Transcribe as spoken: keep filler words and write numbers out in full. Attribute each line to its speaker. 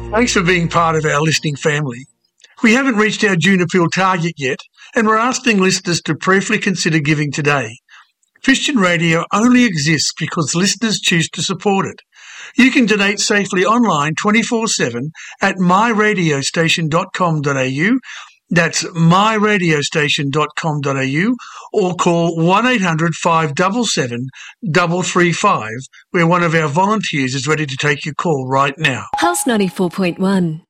Speaker 1: Thanks for being part of our listening family. We haven't reached our June appeal target yet, and we're asking listeners to prayerfully consider giving today. Christian radio only exists because listeners choose to support it. You can donate safely online twenty-four seven at my radio station dot com dot a u. That's my radio station dot com dot a u, or call one eight hundred five seven seven three three five, where one of our volunteers is ready to take your call right now.
Speaker 2: Pulse ninety-four point one.